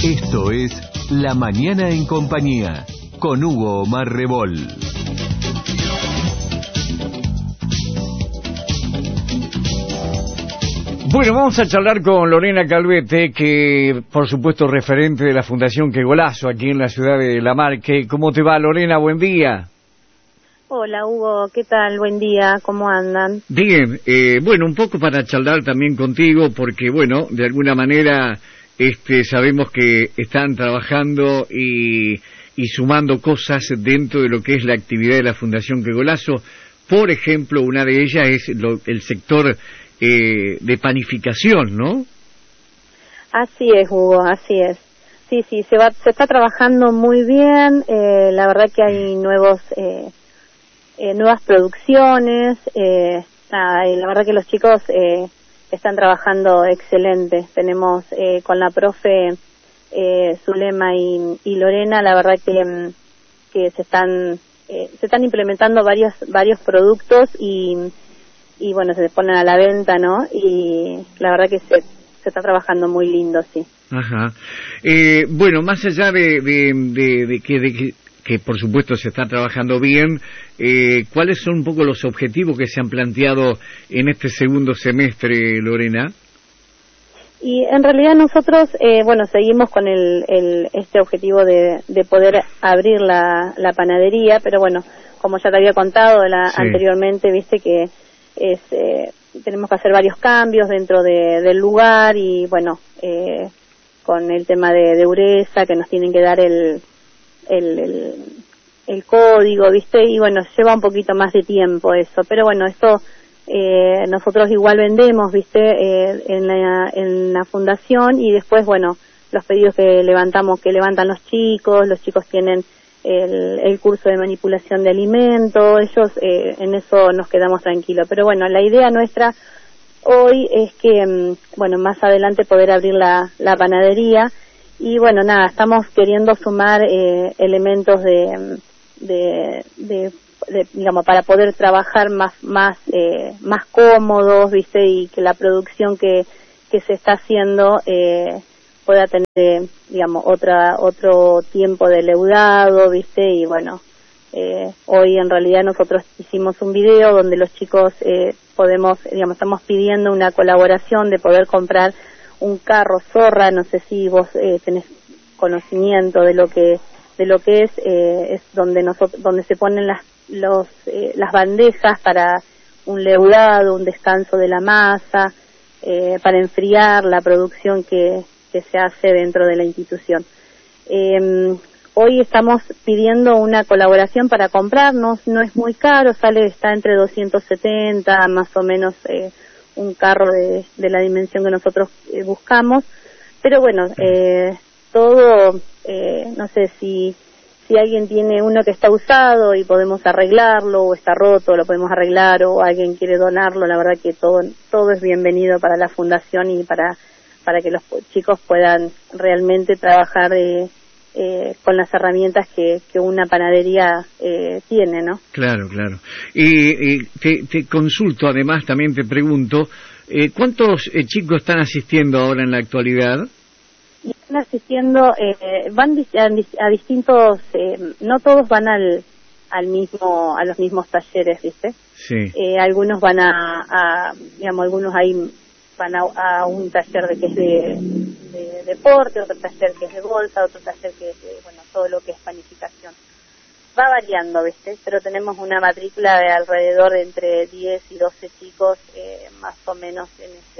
Esto es La Mañana en Compañía, con Hugo Omar Rebol. Bueno, vamos a charlar con Lorena Calvete, que por supuesto referente de la Fundación Qué Golazo aquí en la ciudad de La Marque. ¿Cómo te va, Lorena? Buen día. Hola, Hugo, ¿qué tal? Buen día, ¿cómo andan? Bien, bueno, un poco para charlar también contigo, porque bueno, de alguna manera sabemos que están trabajando y sumando cosas dentro de lo que es la actividad de la Fundación Qué Golazo. Por ejemplo, una de ellas es el sector de panificación, ¿no? Así es, Hugo, así es. Sí, se está trabajando muy bien. La verdad que hay nuevas producciones. Y la verdad que los chicos están trabajando excelente. Tenemos con la profe Zulema y Lorena, la verdad que se están implementando varios productos y bueno, se ponen a la venta, ¿no? Y la verdad que se está trabajando muy lindo, sí. Ajá. Bueno, más allá de que por supuesto se está trabajando bien, ¿cuáles son un poco los objetivos que se han planteado en este segundo semestre, Lorena? Y en realidad nosotros, bueno, seguimos con este objetivo de poder abrir la panadería, pero bueno, como ya te había contado anteriormente, viste que tenemos que hacer varios cambios dentro del lugar y bueno, con el tema de Uresa, que nos tienen que dar el código, viste, y bueno, lleva un poquito más de tiempo eso, pero bueno, esto nosotros igual vendemos, viste, en la fundación, y después bueno, los pedidos que levantan los chicos tienen el curso de manipulación de alimentos, ellos en eso nos quedamos tranquilos. Pero bueno, la idea nuestra hoy es que, bueno, más adelante poder abrir la panadería y bueno, nada, estamos queriendo sumar elementos digamos, para poder trabajar más cómodos, viste, y que la producción que se está haciendo pueda tener, digamos, otro tiempo de leudado, viste, y bueno, hoy en realidad nosotros hicimos un video donde los chicos estamos pidiendo una colaboración de poder comprar un carro zorra, no sé si vos tenés conocimiento de lo que es donde se ponen las bandejas para un leudado, un descanso de la masa, para enfriar la producción que se hace dentro de la institución. Hoy estamos pidiendo una colaboración para comprarnos, no es muy caro, está entre 270 más o menos un carro de la dimensión que nosotros buscamos, pero bueno, todo, no sé si alguien tiene uno que está usado y podemos arreglarlo, o está roto, lo podemos arreglar, o alguien quiere donarlo, la verdad que todo es bienvenido para la fundación y para que los chicos puedan realmente trabajar con las herramientas que una panadería tiene, ¿no? Claro. Y te consulto, además, también te pregunto, ¿cuántos chicos están asistiendo ahora en la actualidad? Están asistiendo, van a distintos, no todos van a los mismos talleres, ¿viste? Sí. Algunos van digamos, algunos ahí van a un taller que es de deporte, otro taller que es de bolsa, otro taller que es de, bueno, todo lo que es panificación. Va variando, ¿viste? Pero tenemos una matrícula de alrededor de entre 10 y 12 chicos, más o menos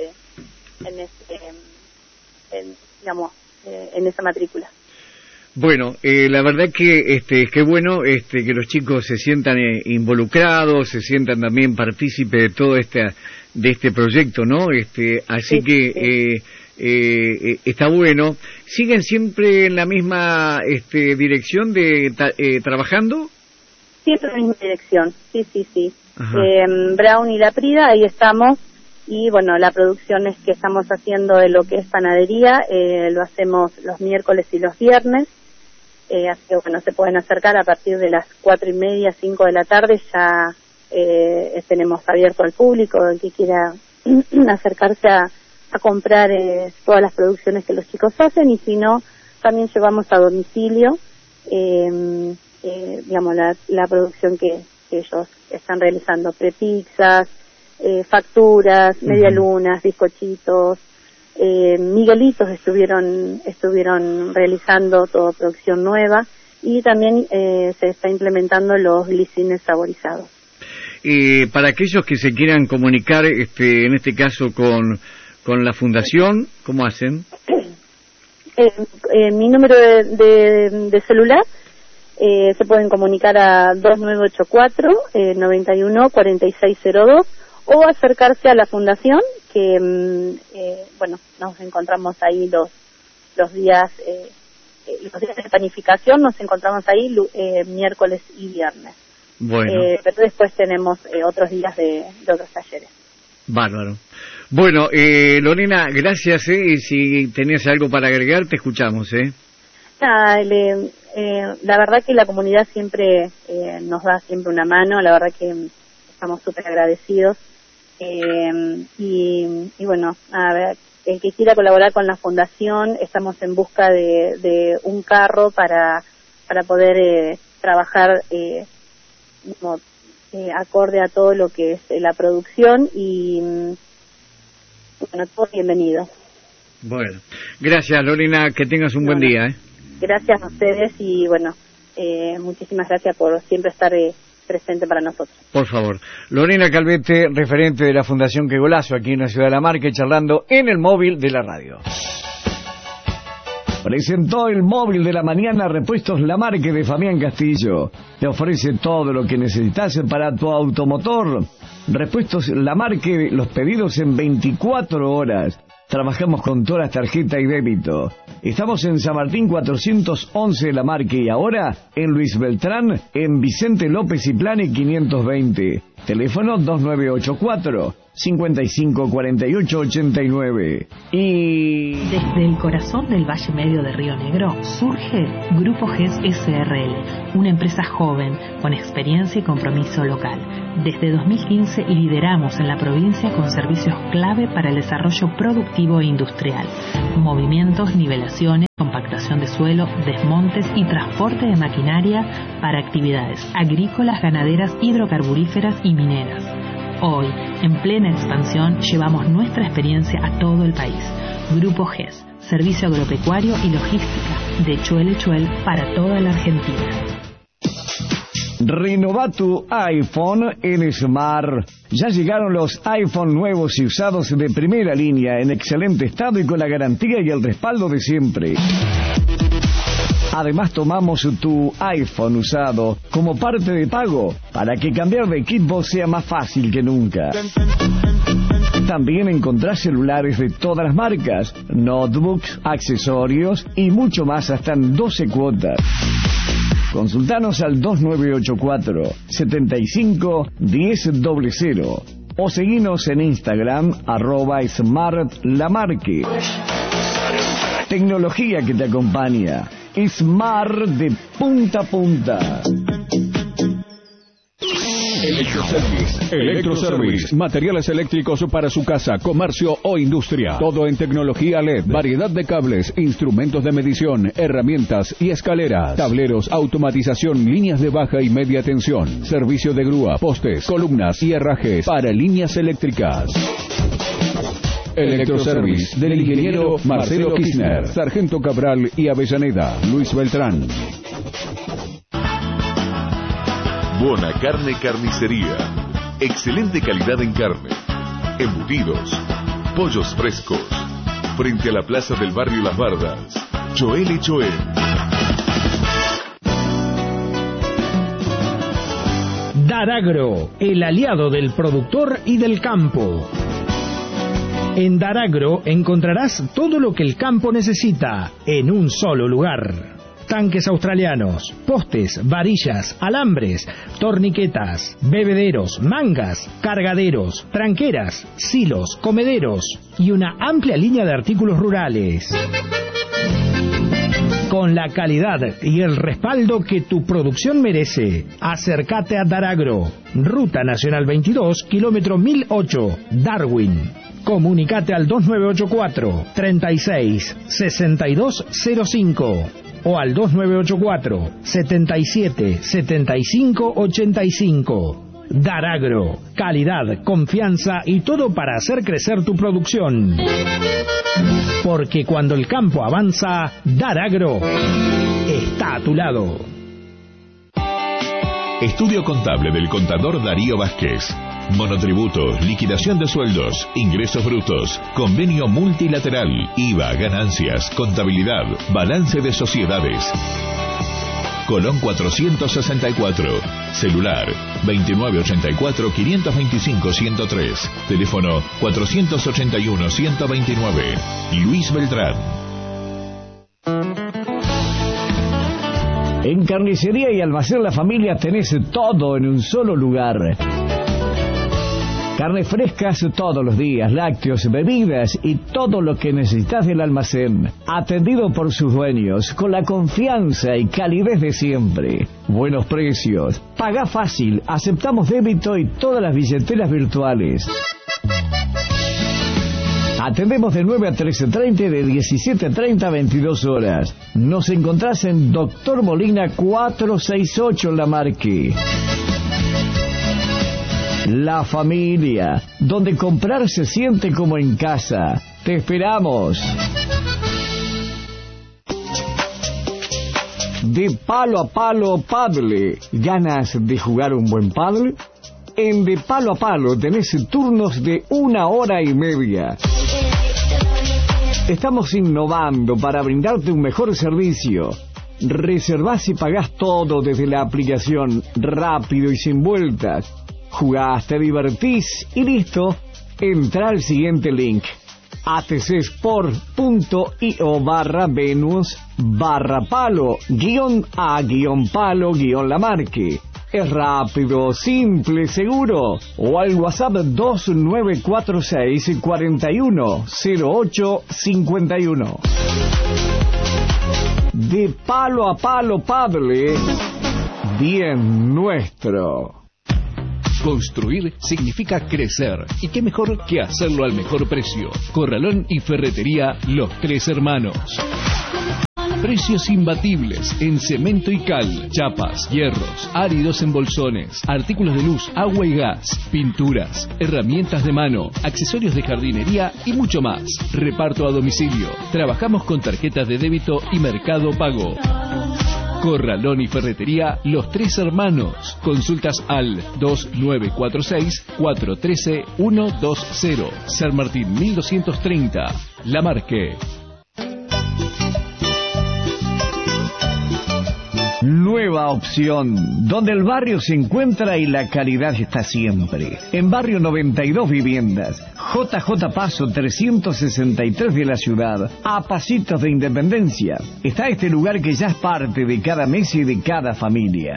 en esa matrícula. Bueno, la verdad que qué bueno que los chicos se sientan involucrados, se sientan también partícipes de todo de este proyecto, ¿no? Así sí, que sí. Está bueno. ¿Siguen siempre en la misma dirección de trabajando? Siempre en la misma dirección, sí. Brown y La Prida, ahí estamos. Y bueno, la producción es que estamos haciendo de lo que es panadería, lo hacemos los miércoles y los viernes. Así que bueno, se pueden acercar a partir de las 4:30, 5 de la tarde, ya tenemos abierto al público, el que quiera acercarse a comprar todas las producciones que los chicos hacen, y si no, también llevamos a domicilio, digamos, la producción que ellos están realizando, prepizzas, facturas, medialunas, bizcochitos, Miguelitos estuvieron realizando toda producción nueva, y también se está implementando los glicines saborizados. Para aquellos que se quieran comunicar, en este caso con la fundación, ¿cómo hacen? Mi número de celular, se pueden comunicar a 2984-914602, o acercarse a la fundación, que nos encontramos ahí los días de planificación, nos encontramos ahí miércoles y viernes. Bueno. Pero después tenemos otros días de otros talleres. Bárbaro. Bueno, Lorena, gracias, y si tenías algo para agregar, te escuchamos. Nada, la verdad que la comunidad siempre nos da siempre una mano, la verdad que estamos súper agradecidos. Y bueno, a ver, el que quiera colaborar con la fundación, estamos en busca de un carro para poder trabajar acorde a todo lo que es la producción, y bueno, todos bienvenidos. Bueno, gracias, Lorena, que tengas un buen día. Gracias a ustedes, y bueno, muchísimas gracias por siempre estar presente para nosotros. Por favor. Lorena Calvete, referente de la Fundación Qué Golazo aquí en la Ciudad de La Marca, charlando en el móvil de la radio. Presentó el móvil de la mañana Repuestos La Marque de Fabián Castillo. Te ofrece todo lo que necesitas para tu automotor. Repuestos La Marque, los pedidos en 24 horas. Trabajamos con todas las tarjetas y débito. Estamos en San Martín 411 de La Marque, y ahora en Luis Beltrán, en Vicente López y Plane 520. Teléfono 2984-554889. Y desde el corazón del Valle Medio de Río Negro surge Grupo GES SRL, una empresa joven con experiencia y compromiso local. Desde 2015 lideramos en la provincia con servicios clave para el desarrollo productivo e industrial: movimientos, nivelaciones, compactación de suelo, desmontes y transporte de maquinaria para actividades agrícolas, ganaderas, hidrocarburíferas y mineras. Hoy, en plena expansión, llevamos nuestra experiencia a todo el país. Grupo GES, servicio agropecuario y logística, de Chuel a Chuel para toda la Argentina. Renova tu iPhone en Smart. Ya llegaron los iPhone nuevos y usados de primera línea, en excelente estado y con la garantía y el respaldo de siempre. Además, tomamos tu iPhone usado como parte de pago para que cambiar de equipo sea más fácil que nunca. También encontrás celulares de todas las marcas, notebooks, accesorios y mucho más, hasta en 12 cuotas. Consultanos al 2984-75-1000 o seguinos en Instagram @SmartLamarque. Tecnología que te acompaña. Smart de punta a punta. Electroservice. Materiales eléctricos para su casa, comercio o industria. Todo en tecnología LED. Variedad de cables, instrumentos de medición, herramientas y escaleras. Tableros, automatización, líneas de baja y media tensión. Servicio de grúa, postes, columnas y herrajes para líneas eléctricas. Electroservice del ingeniero Marcelo Kirchner, Sargento Cabral y Avellaneda, Luis Beltrán. Buena Carne Carnicería. Excelente calidad en carne. Embutidos. Pollos frescos. Frente a la plaza del barrio Las Bardas. Joel y Joel. Daragro, el aliado del productor y del campo. En Daragro encontrarás todo lo que el campo necesita en un solo lugar. Tanques australianos, postes, varillas, alambres, torniquetas, bebederos, mangas, cargaderos, tranqueras, silos, comederos y una amplia línea de artículos rurales. Con la calidad y el respaldo que tu producción merece, acércate a Daragro, Ruta Nacional 22, kilómetro 1008, Darwin. Comunicate al 2984-36-6205 o al 2984-77-7585. Daragro, calidad, confianza y todo para hacer crecer tu producción. Porque cuando el campo avanza, Daragro está a tu lado. Estudio contable del contador Darío Vázquez. Monotributos, liquidación de sueldos, ingresos brutos, convenio multilateral, IVA, ganancias, contabilidad, balance de sociedades. Colón 464. Celular 2984-525-103. Teléfono 481-129. Luis Beltrán. En Carnicería y Almacén La Familia tenés todo en un solo lugar. Carnes frescas todos los días, lácteos, bebidas y todo lo que necesitas del almacén. Atendido por sus dueños, con la confianza y calidez de siempre. Buenos precios, paga fácil, aceptamos débito y todas las billeteras virtuales. Atendemos de 9 a 13:30 y de 17:30 a 22 horas. Nos encontrás en Doctor Molina 468 en La Marque. La Familia, donde comprar se siente como en casa. Te esperamos. De Palo a Palo Paddle. ¿Ganas de jugar un buen paddle? En De Palo a Palo tenés turnos de 1 hora y media. Estamos innovando para brindarte un mejor servicio. Reservás y pagás todo desde la aplicación, rápido y sin vueltas. Jugás, te divertís y listo. Entra al siguiente link: atcsport.io/venus/palo-a-palo-lamarque. Es rápido, simple, seguro. O al WhatsApp 2946 410851. De Palo a Palo Paddle, bien nuestro. Construir significa crecer, y qué mejor que hacerlo al mejor precio. Corralón y Ferretería Los Tres Hermanos. Precios imbatibles en cemento y cal, chapas, hierros, áridos en bolsones, artículos de luz, agua y gas, pinturas, herramientas de mano, accesorios de jardinería y mucho más. Reparto a domicilio. Trabajamos con tarjetas de débito y Mercado Pago. Corralón y Ferretería Los Tres Hermanos. Consultas al 2946-413-120. San Martín 1230. La Marque. Nueva opción, donde el barrio se encuentra y la calidad está siempre. En Barrio 92 Viviendas, JJ Paso 363 de la ciudad, a pasitos de Independencia. Está este lugar que ya es parte de cada mesa y de cada familia.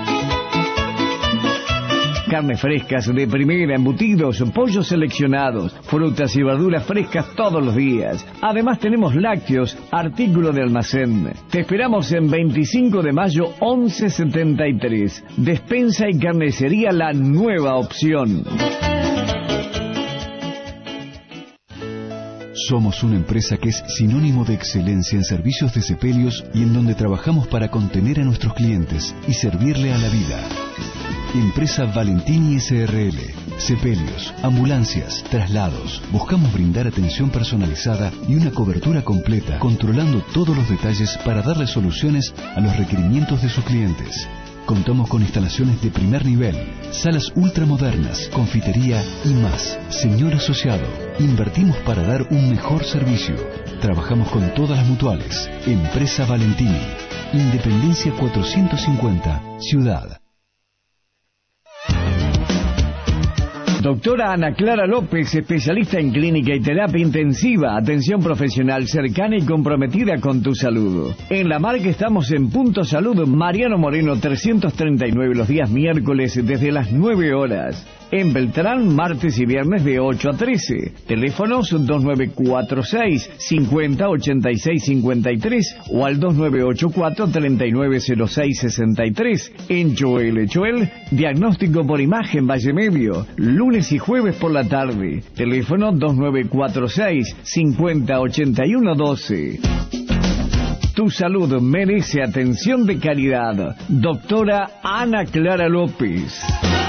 Carnes frescas de primera, embutidos, pollos seleccionados, frutas y verduras frescas todos los días. Además tenemos lácteos, artículo de almacén. Te esperamos en 25 de mayo 1173. Despensa y carnicería La Nueva Opción. Somos una empresa que es sinónimo de excelencia en servicios de sepelios y en donde trabajamos para contener a nuestros clientes y servirle a la vida. Empresa Valentini SRL. Sepelios, ambulancias, traslados. Buscamos brindar atención personalizada y una cobertura completa, controlando todos los detalles para darle soluciones a los requerimientos de sus clientes. Contamos con instalaciones de primer nivel, salas ultramodernas, confitería y más. Señor asociado, invertimos para dar un mejor servicio. Trabajamos con todas las mutuales. Empresa Valentini. Independencia 450, Ciudad. Doctora Ana Clara López, especialista en clínica y terapia intensiva, atención profesional cercana y comprometida con tu salud. En La Marque estamos en Punto Salud Mariano Moreno 339 los días miércoles desde las 9 horas. En Beltrán, martes y viernes de 8 a 13. Teléfonos 2946-508653 o al 2984-390663. En Joel, diagnóstico por imagen Valle Medio. Lunes lunes y jueves por la tarde. Teléfono 2946-508112. Tu salud merece atención de calidad. Doctora Ana Clara López.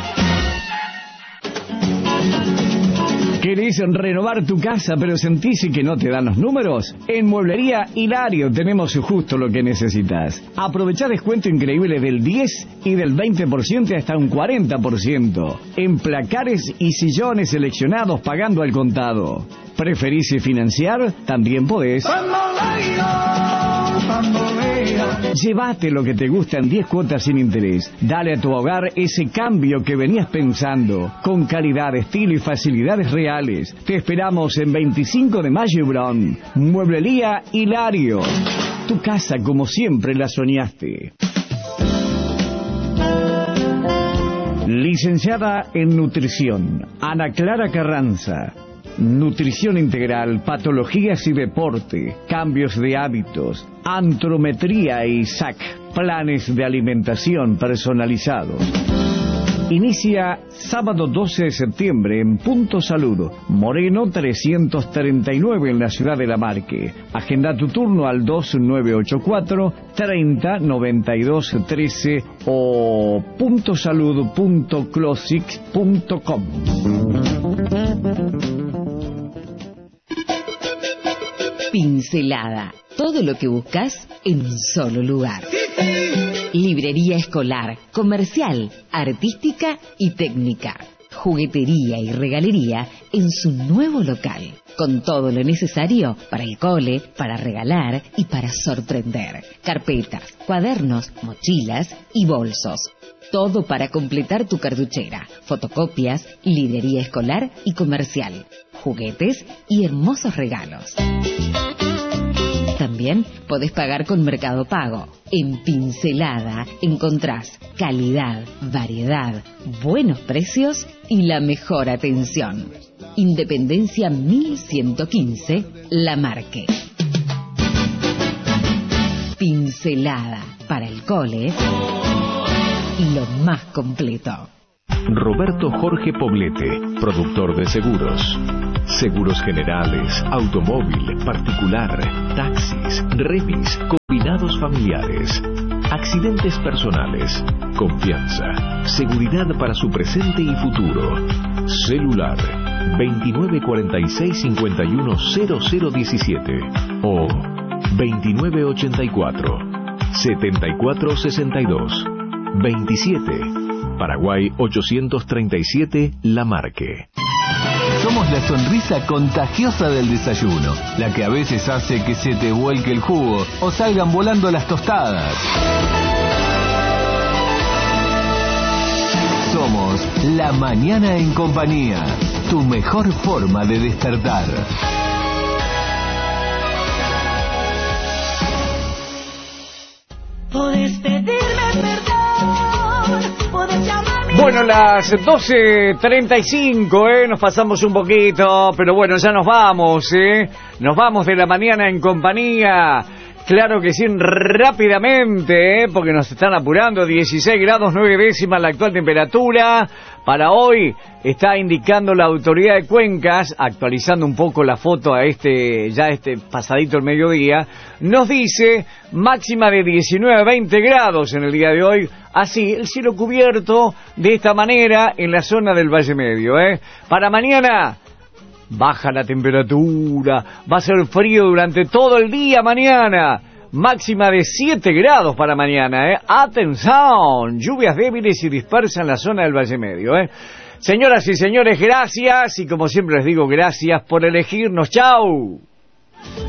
¿Querés renovar tu casa pero sentís que no te dan los números? En Mueblería Hilario tenemos justo lo que necesitas. Aprovechá descuento increíble del 10 y del 20% hasta un 40%. En placares y sillones seleccionados pagando al contado. ¿Preferís financiar? También podés. Llévate lo que te gusta en 10 cuotas sin interés. Dale a tu hogar ese cambio que venías pensando, con calidad, estilo y facilidades reales. Te esperamos en 25 de mayo y Bron. Mueblería Hilario. Tu casa como siempre la soñaste. Licenciada en Nutrición, Ana Clara Carranza. Nutrición integral, patologías y deporte, cambios de hábitos, antrometría y SAC, planes de alimentación personalizados. Inicia sábado 12 de septiembre en Punto Salud, Moreno 339 en la ciudad de La Marque. Agenda tu turno al 2984 30 92 13 o puntosalud.closix.com. Pincelada. Todo lo que buscas en un solo lugar. Librería escolar, comercial, artística y técnica. Juguetería y regalería en su nuevo local. Con todo lo necesario para el cole, para regalar y para sorprender. Carpetas, cuadernos, mochilas y bolsos. Todo para completar tu cartuchera. Fotocopias, librería escolar y comercial. Juguetes y hermosos regalos. También podés pagar con Mercado Pago. En Pincelada encontrás calidad, variedad, buenos precios y la mejor atención. Independencia 1115, La Marque. Pincelada para el cole y lo más completo. Roberto Jorge Poblete, productor de seguros. Seguros generales, automóvil, particular, taxis, remis, combinados familiares, accidentes personales, confianza, seguridad para su presente y futuro. Celular 2946-510017 o 2984-7462 27, Paraguay 837, La Marque. Somos la sonrisa contagiosa del desayuno, la que a veces hace que se te vuelque el jugo o salgan volando las tostadas. Somos La Mañana en Compañía, tu mejor forma de despertar. Podés pedirme perdón, podés llamarme. Bueno, las 12:35, nos pasamos un poquito, pero bueno, ya nos vamos, nos vamos de La Mañana en Compañía. Claro que sí, rápidamente, porque nos están apurando. 16 grados 9 décimas la actual temperatura. Para hoy está indicando la autoridad de Cuencas, actualizando un poco la foto a este pasadito el mediodía, nos dice máxima de 19 a 20 grados en el día de hoy. Así, el cielo cubierto de esta manera en la zona del Valle Medio. Para mañana baja la temperatura, va a ser frío durante todo el día mañana. Máxima de 7 grados para mañana, Atención, lluvias débiles y dispersas en la zona del Valle Medio, Señoras y señores, gracias, y como siempre les digo, gracias por elegirnos. ¡Chau!